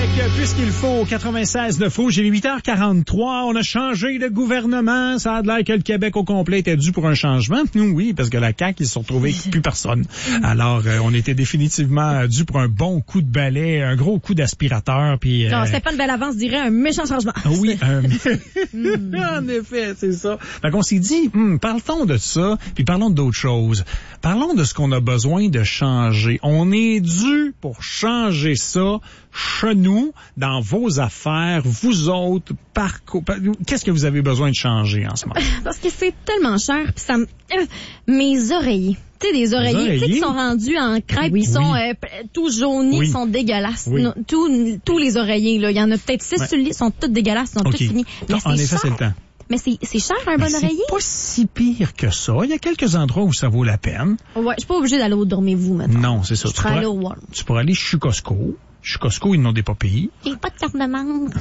Puisqu'il faut 96 de faux, j'ai les 8h43, on a changé de gouvernement, ça a l'air que le Québec au complet était dû pour un changement. Nous, oui, parce que la CAQ, ils se sont retrouvés avec plus personne. Alors, on était définitivement dû pour un bon coup de balai, un gros coup d'aspirateur. Puis non, c'était pas une belle avance, dirait un méchant changement. Oui, en effet, c'est ça. Fait qu'on s'est dit, parlons de ça, puis parlons d'autres choses. Parlons de ce qu'on a besoin de changer. On est dû pour changer ça chez nous, dans vos affaires, vous autres, qu'est-ce que vous avez besoin de changer en ce moment? Parce que c'est tellement cher, puis ça me... mes oreillers. Tu sais, des oreillers qui sont rendus en crêpe, qui sont tout jaunis, qui sont dégueulasses. Oui. Tous les oreillers, là, il y en a peut-être 6 sur le lit, sont tous dégueulasses, sont tous finis. Mais en effet, c'est le temps. Mais c'est cher, un bon oreiller? C'est pas si pire que ça. Il y a quelques endroits où ça vaut la peine. Ouais, je suis pas obligée d'aller au Dormez-vous, maintenant. Non, c'est ça. Je pourrais aller au Walmart. Tu pourrais aller chez Costco. Chez Costco, ils n'ont des pas payés. J'ai pas de carte de membre.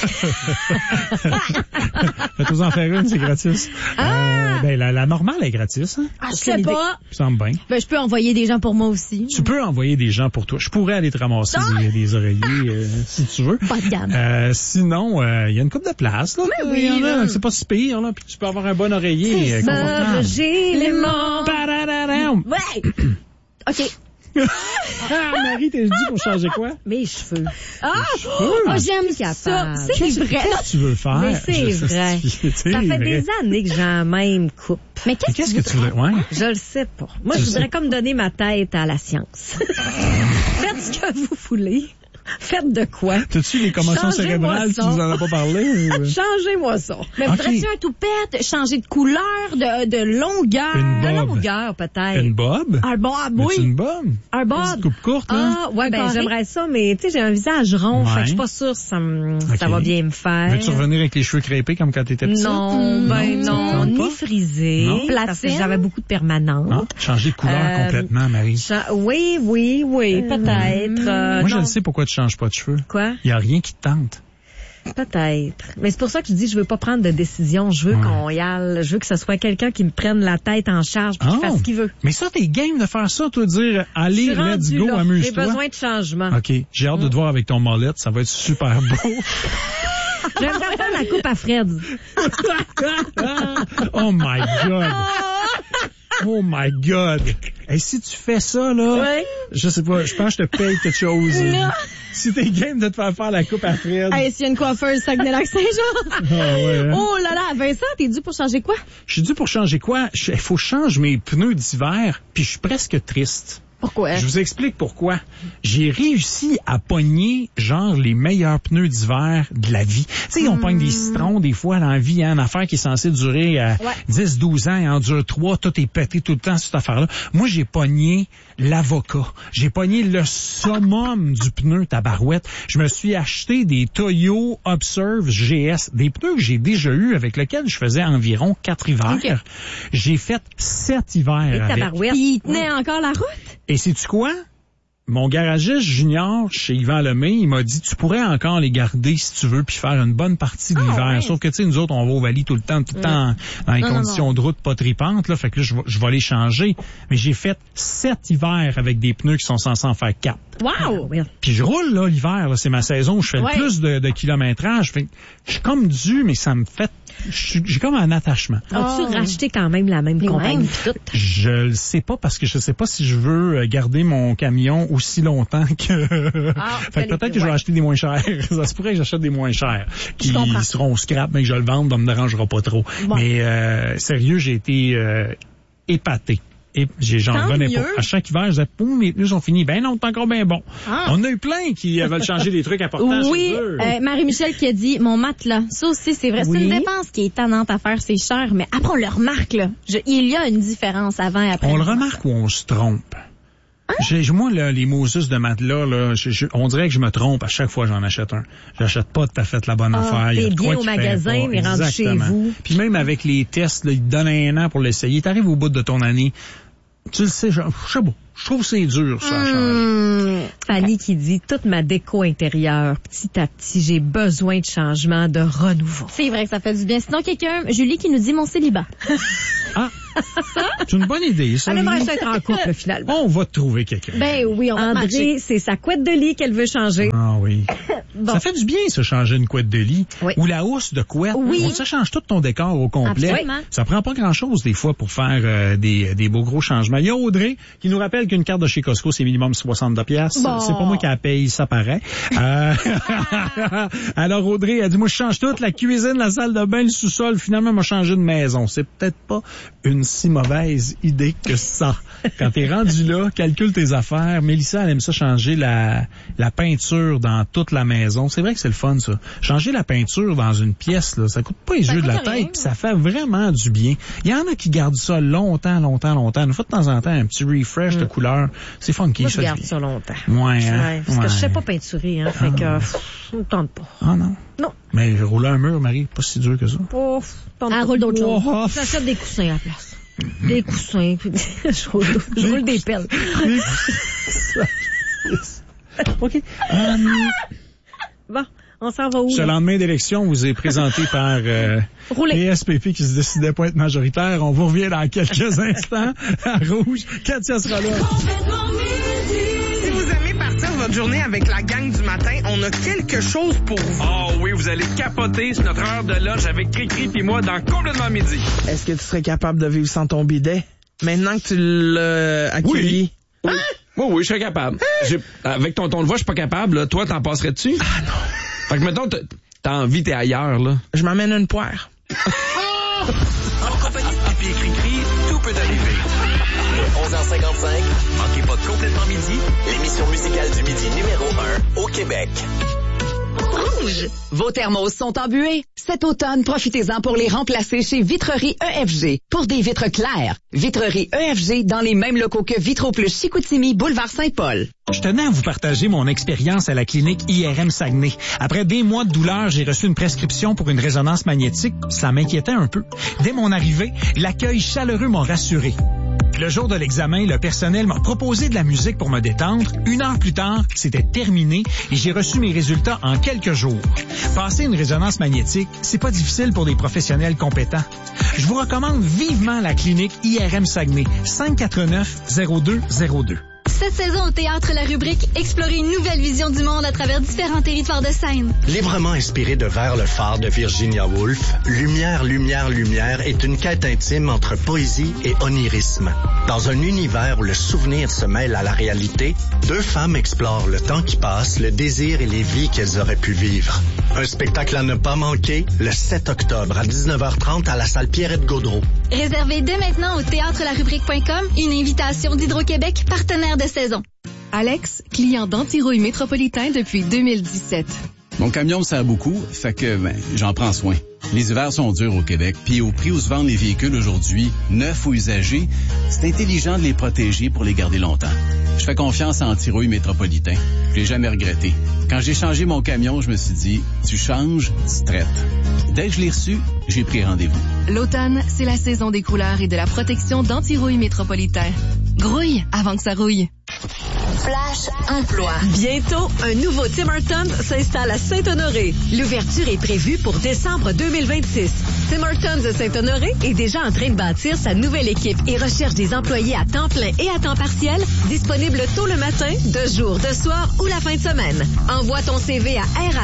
Faites-en faire une, c'est gratis. La normale est gratis. Hein? Je sais pas. Ça me semble bien. Je peux envoyer des gens pour moi aussi. Tu peux envoyer des gens pour toi. Je pourrais aller te ramasser des oreillers si tu veux. Pas de gamme. Sinon, il y a une couple de place. Là. Mais oui, là. C'est pas si pire. Là, puis tu peux avoir un bon oreiller confortable. J'ai les morts. Ouais. OK. Marie, t'es dit pour changer quoi? Mes cheveux. J'aime ça. C'est vrai. Qu'est-ce que tu veux faire? Mais c'est vrai. Ça fait des années que j'ai la même coupe. Mais qu'est-ce que tu veux? Ouais. Je le sais pas. Moi, je voudrais comme donner ma tête à la science. Faites ce que vous voulez. Faites de quoi? T'as-tu les commotions cérébrales? Tu nous en as pas parlé? Changez-moi ça. Mais voudrais-tu un toupette, changer de couleur, de longueur? De longueur, peut-être. Une bob? Un bob, oui. Une bob? Un bob. Une coupe courte, là? J'aimerais ça, mais tu sais, j'ai un visage rond, fait que je suis pas sûre ça va bien me faire. Veux-tu revenir avec les cheveux crêpés comme quand t'étais petite? Non, ni frisé. Parce que j'avais beaucoup de permanentes. Non, changer de couleur complètement, Marie. Oui, peut-être. Moi, je le sais pourquoi tu changes pas de cheveux. Quoi? Il y a rien qui te tente. Peut-être. Mais c'est pour ça que je dis, je veux pas prendre de décision. Je veux qu'on y aille. Je veux que ce soit quelqu'un qui me prenne la tête en charge puis qui fasse ce qu'il veut. Mais ça, t'es game de faire ça, toi, dire, allez, let's go, amuse-toi. J'ai besoin de changement. OK. J'ai hâte de te voir avec ton mollet. Ça va être super beau. J'aimerais faire la coupe à Fred. Oh my God. Oh my God. Et si tu fais ça, là, je sais pas, je pense que je te paye quelque chose. Si t'es game de te faire la coupe à Fred. S'il y a une coiffeuse Saguenay-Lac-Saint-Jean. Oh là là, Vincent, t'es dû pour changer quoi? Je suis dû pour changer quoi? Il faut que je change mes pneus d'hiver, puis je suis presque triste. Pourquoi? Je vous explique pourquoi. J'ai réussi à pogner, genre, les meilleurs pneus d'hiver de la vie. Tu sais, on pogne des citrons, des fois, dans la vie, une affaire qui est censée durer 10-12 ans, et en dure 3, tout est pété tout le temps, cette affaire-là. Moi, j'ai pogné l'avocat. J'ai pogné le summum du pneu tabarouette. Je me suis acheté des Toyo Observe GS, des pneus que j'ai déjà eu, avec lesquels je faisais environ 4 hivers. Okay. J'ai fait 7 hivers avec. Puis il tenait encore la route? Et sais-tu quoi? Mon garagiste junior chez Yvan Lemay, il m'a dit, tu pourrais encore les garder si tu veux, puis faire une bonne partie de l'hiver. Ouais. Sauf que, tu sais, nous autres, on va au Valley tout le temps dans les conditions de route pas tripantes, là. Fait que là, je vais les changer. Mais j'ai fait 7 hivers avec des pneus qui sont censés en faire 4. Wow! Puis je roule, là, l'hiver, là. C'est ma saison où je fais le plus de kilométrage. Fait que je suis comme dû, mais ça me fait... J'ai comme un attachement. As-tu racheté quand même la même compagnie? Je le sais pas parce que je sais pas si je veux garder mon camion aussi longtemps que... fait que peut-être que je vais acheter des moins chers. Ça se pourrait que j'achète des moins chers qui seront au scrap, mais que je le vende, ça me dérangera pas trop. Bon. Mais sérieux, j'ai été épaté. Et j'en revenais pas. À chaque hiver, je disais, mes pneus sont finis. Ben non, c'est encore bien bon. On a eu plein qui veulent changer des trucs importants chez eux. Marie-Michel qui a dit, mon matelas. Ça aussi, c'est vrai. C'est une dépense qui est tannante à faire, c'est cher. Mais après, on le remarque, là. Il y a une différence avant et après. On le remarque ou on se trompe? Moi, là, les Moses de matelas, là, on dirait que je me trompe à chaque fois que j'en achète un. J'achète pas tout à fait la bonne affaire. T'es bien au magasin, mais rendu chez vous. Puis même avec les tests, là, ils te donnent 1 an pour l'essayer. T'arrives au bout de ton année. Tu le sais, je sais pas. Je trouve que c'est dur, ça, à changer. Fanny qui dit, toute ma déco intérieure, petit à petit, j'ai besoin de changement, de renouveau. C'est vrai que ça fait du bien. Sinon, Julie qui nous dit mon célibat. C'est une bonne idée, ça. Elle aimerait ça être en couple, finalement. On va trouver quelqu'un. Ben oui, on va André, c'est sa couette de lit qu'elle veut changer. Ah oui. Bon. Ça fait du bien, ça, changer une couette de lit. Oui. Ou la housse de couette. Oui. Ça change tout ton décor au complet. Absolument. Ça prend pas grand-chose, des fois, pour faire des beaux gros changements. Il y a Audrey qui nous rappelle qu'une carte de chez Costco, c'est minimum 60$. Bon. C'est pas moi qui la paye, ça paraît. Alors, Audrey, elle dit, moi, je change tout, la cuisine, la salle de bain, le sous-sol. Finalement, m'a changé de maison. C'est peut-être pas une si mauvaise idée que ça. Quand t'es rendu là, calcule tes affaires. Mélissa, elle aime ça changer la peinture dans toute la maison. C'est vrai que c'est le fun, ça. Changer la peinture dans une pièce, là, ça coûte pas les yeux de la tête, puis ça fait vraiment du bien. Il y en a qui gardent ça longtemps. Une fois de temps en temps, un petit refresh de couleur. C'est funky. Moi, je garde ça longtemps. Ouais, hein? Ouais, parce que je sais pas peinturer, hein. Fait que, ça me tente pas. Ah non? Non. Mais rouler un mur, Marie, pas si dur que ça. roule d'autres choses. Oh, J'achète des coussins à la place. Des coussins, puis je roule des pelles. OK. Bon, on s'en va où? Ce lendemain d'élection vous est présenté par PSPP qui se décidait pas être majoritaire. On vous revient dans quelques instants à Rouge. Katia sera là. Si vous aimez partir votre journée avec la gang du matin, on a quelque chose pour vous. Oh oui, vous allez capoter sur notre heure de lunch avec Cricri puis moi dans Complètement Midi. Est-ce que tu serais capable de vivre sans ton bidet? Maintenant que tu l'as accueilli. Oui. Oui, je serais capable. Avec ton ton de voix, je suis pas capable. Là. Toi, t'en passerais-tu? Ah non. Fait que mettons, t'as envie, t'es ailleurs, là. Je m'amène une poire. En compagnie de Pipi et Cricri, tout peut arriver. De 11h55, manquez pas de Complètement Midi, l'émission musicale du midi numéro 1 au Québec. Rouge. Vos thermos sont embués? Cet automne, profitez-en pour les remplacer chez Vitrerie EFG pour des vitres claires. Vitrerie EFG dans les mêmes locaux que Vitro Plus Chicoutimi, boulevard Saint-Paul. Je tenais à vous partager mon expérience à la clinique IRM Saguenay. Après des mois de douleur, j'ai reçu une prescription pour une résonance magnétique. Ça m'inquiétait un peu. Dès mon arrivée, l'accueil chaleureux m'a rassuré. Le jour de l'examen, le personnel m'a proposé de la musique pour me détendre. 1 heure plus tard, c'était terminé et j'ai reçu mes résultats en quelques jours. Passer une résonance magnétique, c'est pas difficile pour des professionnels compétents. Je vous recommande vivement la clinique IRM Saguenay, 549-0202. Cette saison au Théâtre La Rubrique, explorez une nouvelle vision du monde à travers différents territoires de scène. Librement inspiré de Vers le phare de Virginia Woolf, Lumière, Lumière, Lumière est une quête intime entre poésie et onirisme. Dans un univers où le souvenir se mêle à la réalité, 2 femmes explorent le temps qui passe, le désir et les vies qu'elles auraient pu vivre. Un spectacle à ne pas manquer, le 7 octobre à 19h30 à la salle Pierrette-Gaudreau. Réservez dès maintenant au théâtrelarubrique.com une invitation d'Hydro-Québec, partenaire de saison. Alex, client d'Antirouille Métropolitain depuis 2017. Mon camion me sert beaucoup, fait que j'en prends soin. Les hivers sont durs au Québec, puis au prix où se vendent les véhicules aujourd'hui, neufs ou usagés, c'est intelligent de les protéger pour les garder longtemps. Je fais confiance à Antirouille Métropolitain. Je l'ai jamais regretté. Quand j'ai changé mon camion, je me suis dit, tu changes, tu traites. Dès que je l'ai reçu, j'ai pris rendez-vous. L'automne, c'est la saison des couleurs et de la protection d'Antirouille Métropolitain. Grouille avant que ça rouille. Flash emploi. Bientôt, un nouveau Tim Hortons s'installe à Saint-Honoré. L'ouverture est prévue pour décembre 2026. Tim Hortons de Saint-Honoré est déjà en train de bâtir sa nouvelle équipe et recherche des employés à temps plein et à temps partiel, disponibles tôt le matin, de jour, de soir ou la fin de semaine. Envoie ton CV à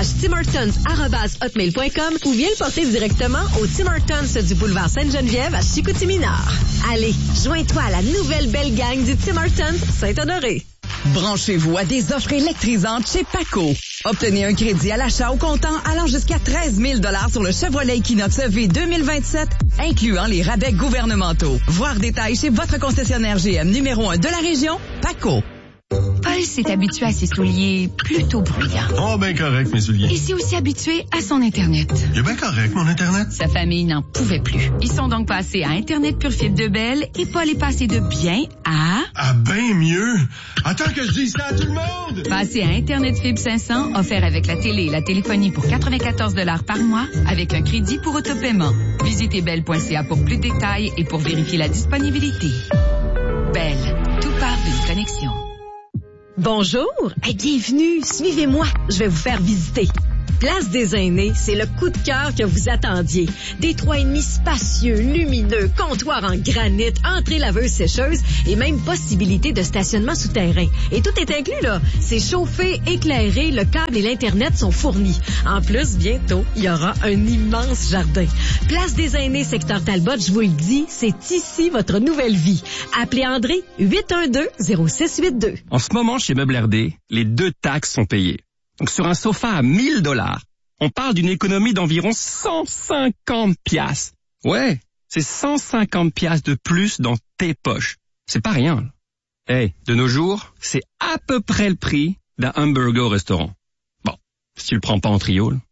rhtimhortons@hotmail.com ou viens le porter directement au Tim Hortons du boulevard Sainte-Geneviève à Chicoutimi-Nord. Allez, joins-toi à la nouvelle belle gang du Tim Hortons Saint-Honoré. Branchez-vous à des offres électrisantes chez Paco. Obtenez un crédit à l'achat au comptant allant jusqu'à 13 000 $ sur le Chevrolet Equinox EV 2027, incluant les rabais gouvernementaux. Voir détails chez votre concessionnaire GM numéro 1 de la région, Paco. Paul s'est habitué à ses souliers plutôt bruyants. Oh, ben correct, mes souliers. Et s'est aussi habitué à son Internet. Il est bien correct, mon Internet. Sa famille n'en pouvait plus. Ils sont donc passés à Internet Pure Fibre de Belle et Paul est passé de bien à... À bien mieux. Attends que je dise ça à tout le monde. Passé à Internet Fibre 500, offert avec la télé et la téléphonie pour 94 $ par mois, avec un crédit pour autopaiement. Visitez belle.ca pour plus de détails et pour vérifier la disponibilité. Belle, tout part d'une connexion. Bonjour et bienvenue. Suivez-moi. Je vais vous faire visiter. Place des Aînés, c'est le coup de cœur que vous attendiez. Des 3,5 spacieux, lumineux, comptoir en granit, entrée laveuse sécheuse et même possibilité de stationnement souterrain. Et tout est inclus, là. C'est chauffé, éclairé, le câble et l'Internet sont fournis. En plus, bientôt, il y aura un immense jardin. Place des Aînés, secteur Talbot, je vous le dis, c'est ici votre nouvelle vie. Appelez André, 812-0682. En ce moment, chez Meubles RD, les 2 taxes sont payées. Donc, sur un sofa à 1 000 $, on parle d'une économie d'environ 150 $. Ouais, c'est 150 $ de plus dans tes poches. C'est pas rien. Hey, de nos jours, c'est à peu près le prix d'un hamburger au restaurant. Bon, si tu le prends pas en trio, là.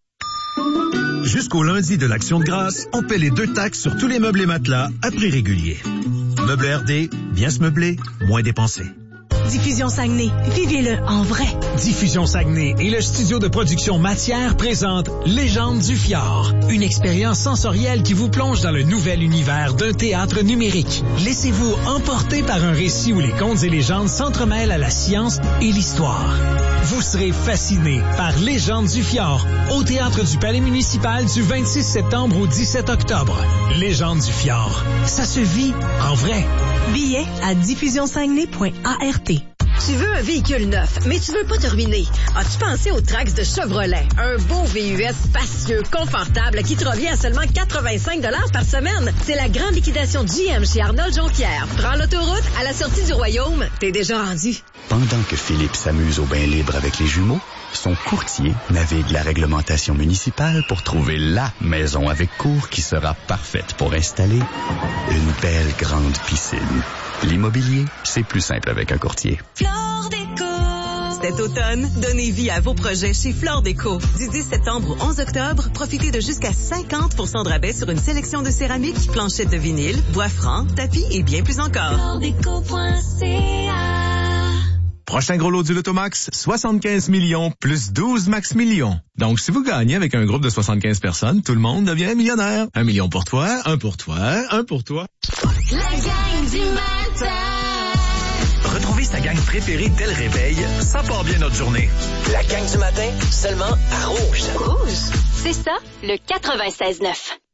Jusqu'au lundi de l'Action de grâce, on paie les 2 taxes sur tous les meubles et matelas à prix régulier. Meubles RD, bien se meubler, moins dépenser. Diffusion Saguenay, vivez-le en vrai. Diffusion Saguenay et le studio de production Matière présentent Légende du Fjord, une expérience sensorielle qui vous plonge dans le nouvel univers d'un théâtre numérique. Laissez-vous emporter par un récit où les contes et légendes s'entremêlent à la science et l'histoire. Vous serez fasciné par Légende du Fjord au théâtre du Palais municipal du 26 septembre au 17 octobre. Légende du Fjord, ça se vit en vrai. Billets à diffusionsaguenay.art. Tu veux un véhicule neuf, mais tu veux pas te ruiner. As-tu pensé au Trax de Chevrolet? Un beau VUS spacieux, confortable, qui te revient à seulement 85 $ par semaine. C'est la grande liquidation GM chez Arnold Jonquière. Prends l'autoroute, à la sortie du royaume, t'es déjà rendu. Pendant que Philippe s'amuse au bain libre avec les jumeaux, son courtier navigue la réglementation municipale pour trouver la maison avec cour qui sera parfaite pour installer une belle grande piscine. L'immobilier, c'est plus simple avec un courtier. Flore Déco. Cet automne, donnez vie à vos projets chez Flore Déco. Du 10 septembre au 11 octobre, profitez de jusqu'à 50% de rabais sur une sélection de céramique, planchettes de vinyle, bois franc, tapis et bien plus encore. Floredeco.ca. Prochain gros lot du Lotomax, 75 millions plus 12 max millions. Donc, si vous gagnez avec un groupe de 75 personnes, tout le monde devient millionnaire. 1 million pour toi, 1 pour toi, 1 pour toi. La gang du matin. Retrouvez sa gang préférée dès le réveil, ça part bien notre journée. La gang du matin, seulement à Rouge. Rouge, c'est ça, le 96.9.